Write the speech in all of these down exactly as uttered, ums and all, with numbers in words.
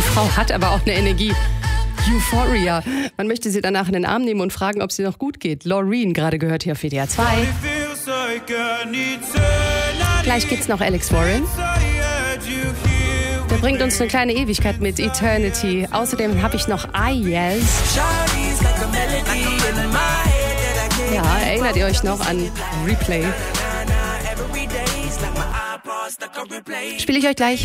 Frau hat aber auch eine Energie. Euphoria. Man möchte sie danach in den Arm nehmen und fragen, ob sie noch gut geht. Loreen, gerade gehört hier auf W D R zwei. Gleich gibt's noch Alex Warren. Der bringt uns eine kleine Ewigkeit mit Eternity. Außerdem habe ich noch Ayaz. Ja, erinnert ihr euch noch an Replay? Spiele ich euch gleich.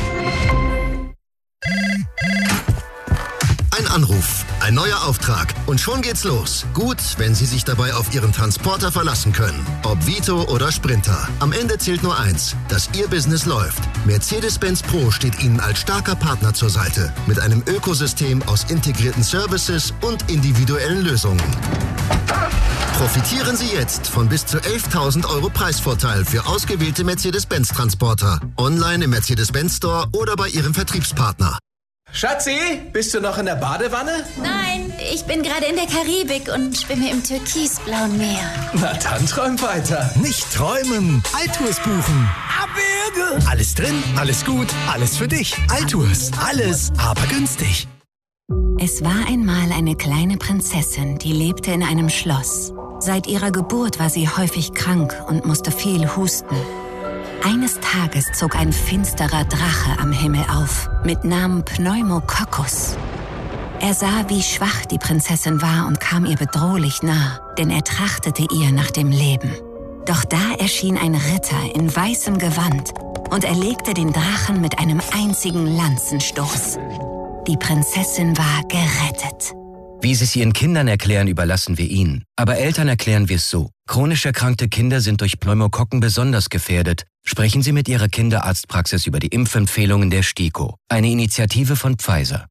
Ein Anruf, ein neuer Auftrag und schon geht's los. Gut, wenn Sie sich dabei auf Ihren Transporter verlassen können. Ob Vito oder Sprinter. Am Ende zählt nur eins, dass Ihr Business läuft. Mercedes-Benz Pro steht Ihnen als starker Partner zur Seite. Mit einem Ökosystem aus integrierten Services und individuellen Lösungen. Profitieren Sie jetzt von bis zu elftausend Euro Preisvorteil für ausgewählte Mercedes-Benz-Transporter. Online im Mercedes-Benz Store oder bei Ihrem Vertriebspartner. Schatzi, bist du noch in der Badewanne? Nein, ich bin gerade in der Karibik und schwimme im türkisblauen Meer. Na dann träum weiter. Nicht träumen, Altours buchen. Abwürge. Alles drin, alles gut, alles für dich. Altours, alles, aber günstig. Es war einmal eine kleine Prinzessin, die lebte in einem Schloss. Seit ihrer Geburt war sie häufig krank und musste viel husten. Eines Tages zog ein finsterer Drache am Himmel auf, mit Namen Pneumococcus. Er sah, wie schwach die Prinzessin war und kam ihr bedrohlich nah, denn er trachtete ihr nach dem Leben. Doch da erschien ein Ritter in weißem Gewand und erlegte den Drachen mit einem einzigen Lanzenstoß. Die Prinzessin war gerettet. Wie Sie es Ihren Kindern erklären, überlassen wir Ihnen. Aber Eltern erklären wir es so. Chronisch erkrankte Kinder sind durch Pneumokokken besonders gefährdet. Sprechen Sie mit Ihrer Kinderarztpraxis über die Impfempfehlungen der STIKO. Eine Initiative von Pfizer.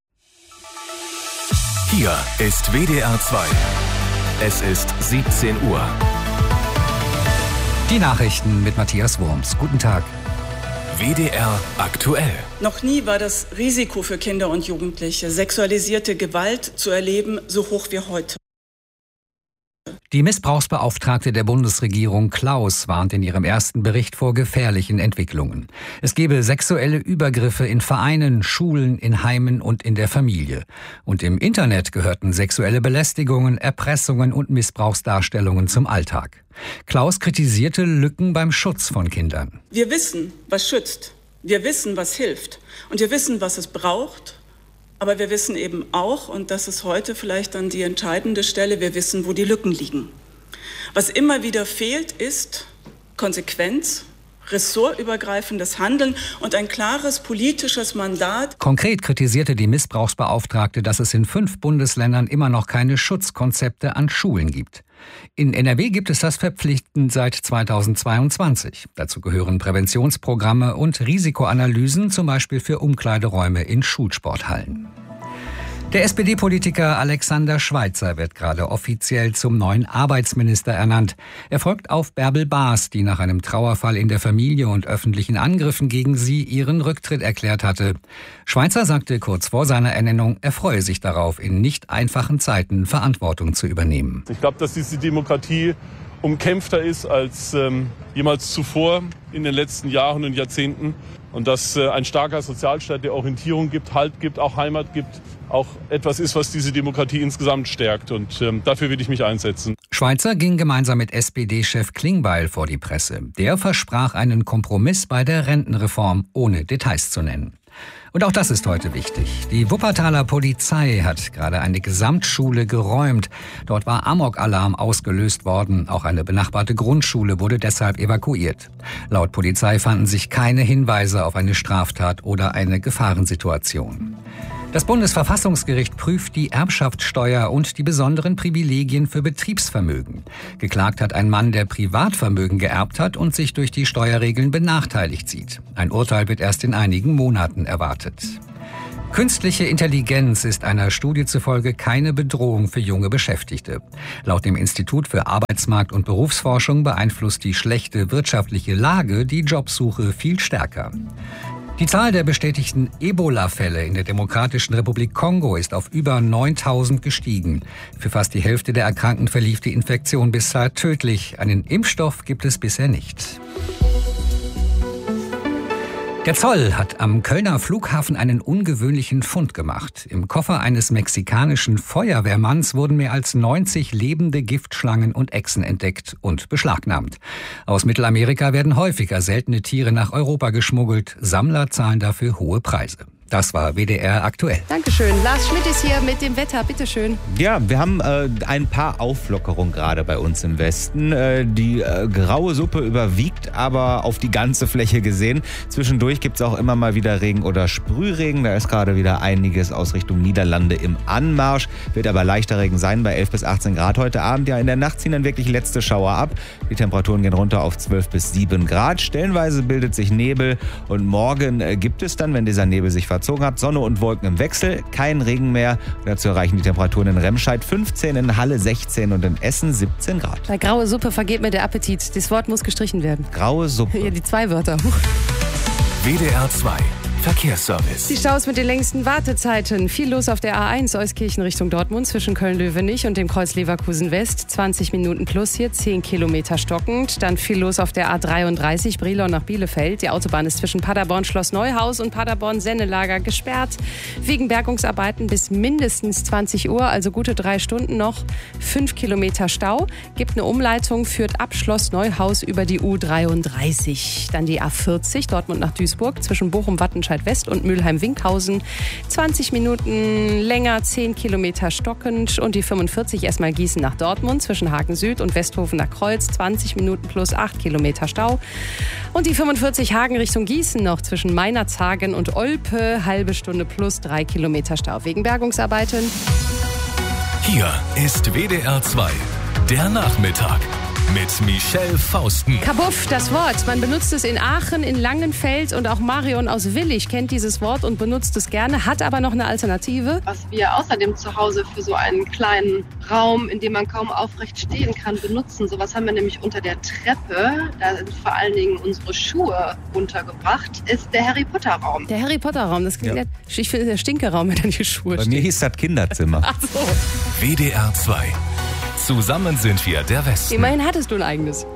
Hier ist W D R zwei. Es ist siebzehn Uhr. Die Nachrichten mit Matthias Wurms. Guten Tag. W D R aktuell. Noch nie war das Risiko für Kinder und Jugendliche, sexualisierte Gewalt zu erleben, so hoch wie heute. Die Missbrauchsbeauftragte der Bundesregierung Klaus warnt in ihrem ersten Bericht vor gefährlichen Entwicklungen. Es gebe sexuelle Übergriffe in Vereinen, Schulen, in Heimen und in der Familie. Und im Internet gehörten sexuelle Belästigungen, Erpressungen und Missbrauchsdarstellungen zum Alltag. Klaus kritisierte Lücken beim Schutz von Kindern. Wir wissen, was schützt. Wir wissen, was hilft. Und wir wissen, was es braucht. Aber wir wissen eben auch, und das ist heute vielleicht dann die entscheidende Stelle, wir wissen, wo die Lücken liegen. Was immer wieder fehlt, ist Konsequenz, ressortübergreifendes Handeln und ein klares politisches Mandat. Konkret kritisierte die Missbrauchsbeauftragte, dass es in fünf Bundesländern immer noch keine Schutzkonzepte an Schulen gibt. In N R W gibt es das verpflichtend seit zweitausendzweiundzwanzig. Dazu gehören Präventionsprogramme und Risikoanalysen, zum Beispiel für Umkleideräume in Schulsporthallen. Der S P D-Politiker Alexander Schweitzer wird gerade offiziell zum neuen Arbeitsminister ernannt. Er folgt auf Bärbel Baas, die nach einem Trauerfall in der Familie und öffentlichen Angriffen gegen sie ihren Rücktritt erklärt hatte. Schweitzer sagte kurz vor seiner Ernennung, er freue sich darauf, in nicht einfachen Zeiten Verantwortung zu übernehmen. Ich glaube, dass diese Demokratie umkämpfter ist als ähm, jemals zuvor in den letzten Jahren und Jahrzehnten. Und dass äh, ein starker Sozialstaat, der Orientierung gibt, Halt gibt, auch Heimat gibt, auch etwas ist, was diese Demokratie insgesamt stärkt. Und ähm, dafür will ich mich einsetzen. Schweitzer ging gemeinsam mit S P D-Chef Klingbeil vor die Presse. Der versprach einen Kompromiss bei der Rentenreform, ohne Details zu nennen. Und auch das ist heute wichtig. Die Wuppertaler Polizei hat gerade eine Gesamtschule geräumt. Dort war Amok-Alarm ausgelöst worden. Auch eine benachbarte Grundschule wurde deshalb evakuiert. Laut Polizei fanden sich keine Hinweise auf eine Straftat oder eine Gefahrensituation. Das Bundesverfassungsgericht prüft die Erbschaftssteuer und die besonderen Privilegien für Betriebsvermögen. Geklagt hat ein Mann, der Privatvermögen geerbt hat und sich durch die Steuerregeln benachteiligt sieht. Ein Urteil wird erst in einigen Monaten erwartet. Künstliche Intelligenz ist einer Studie zufolge keine Bedrohung für junge Beschäftigte. Laut dem Institut für Arbeitsmarkt- und Berufsforschung beeinflusst die schlechte wirtschaftliche Lage die Jobsuche viel stärker. Die Zahl der bestätigten Ebola-Fälle in der Demokratischen Republik Kongo ist auf über neuntausend gestiegen. Für fast die Hälfte der Erkrankten verlief die Infektion bisher tödlich. Einen Impfstoff gibt es bisher nicht. Der Zoll hat am Kölner Flughafen einen ungewöhnlichen Fund gemacht. Im Koffer eines mexikanischen Feuerwehrmanns wurden mehr als neunzig lebende Giftschlangen und Echsen entdeckt und beschlagnahmt. Aus Mittelamerika werden häufiger seltene Tiere nach Europa geschmuggelt. Sammler zahlen dafür hohe Preise. Das war W D R aktuell. Dankeschön. Lars Schmidt ist hier mit dem Wetter. Bitteschön. Ja, wir haben äh, ein paar Auflockerungen gerade bei uns im Westen. Äh, die äh, graue Suppe überwiegt aber auf die ganze Fläche gesehen. Zwischendurch gibt es auch immer mal wieder Regen oder Sprühregen. Da ist gerade wieder einiges aus Richtung Niederlande im Anmarsch. Wird aber leichter Regen sein bei elf bis achtzehn Grad heute Abend. Ja, in der Nacht ziehen dann wirklich letzte Schauer ab. Die Temperaturen gehen runter auf zwölf bis sieben Grad. Stellenweise bildet sich Nebel. Und morgen äh, gibt es dann, wenn dieser Nebel sich verzogen hat, Sonne und Wolken im Wechsel, kein Regen mehr. Dazu erreichen die Temperaturen in Remscheid fünfzehn, in Halle sechzehn und in Essen siebzehn Grad. Bei graue Suppe vergeht mir der Appetit. Das Wort muss gestrichen werden. Graue Suppe. Ja, die zwei Wörter. W D R zwei Verkehrsservice. Die Staus mit den längsten Wartezeiten. Viel los auf der A eins Euskirchen Richtung Dortmund zwischen Köln-Löwenich und dem Kreuz Leverkusen West. zwanzig Minuten plus hier, zehn Kilometer stockend. Dann viel los auf der A dreiunddreißig Brilon nach Bielefeld. Die Autobahn ist zwischen Paderborn Schloss Neuhaus und Paderborn Sennelager gesperrt. Wegen Bergungsarbeiten bis mindestens zwanzig Uhr, also gute drei Stunden noch. fünf Kilometer Stau. Gibt eine Umleitung, führt ab Schloss Neuhaus über die U dreiunddreißig. Dann die A vierzig Dortmund nach Duisburg zwischen Bochum-Wattenscheid West und Mülheim-Winkhausen. zwanzig Minuten länger, zehn Kilometer stockend. Und die fünfundvierzig erstmal Gießen nach Dortmund zwischen Hagen Süd und Westhofen nach Kreuz. zwanzig Minuten plus acht Kilometer Stau. Und die fünfundvierzig Hagen Richtung Gießen noch zwischen Meinerzhagen und Olpe. Halbe Stunde plus drei Kilometer Stau wegen Bergungsarbeiten. Hier ist W D R zwei, der Nachmittag. Mit Michelle Fausten. Kabuff, das Wort. Man benutzt es in Aachen, in Langenfeld und auch Marion aus Willich kennt dieses Wort und benutzt es gerne, hat aber noch eine Alternative. Was wir außerdem zu Hause für so einen kleinen Raum, in dem man kaum aufrecht stehen kann, benutzen. Sowas haben wir nämlich unter der Treppe. Da sind vor allen Dingen unsere Schuhe untergebracht. Ist der Harry Potter Raum. Der Harry Potter Raum, das klingt ja. Nett. Ich finde der Stinkeraum, wenn dann die Schuhe Bei stehen. mir hieß das Kinderzimmer. Ach so. W D R zwei. Zusammen sind wir der Westen. Immerhin hattest du ein eigenes.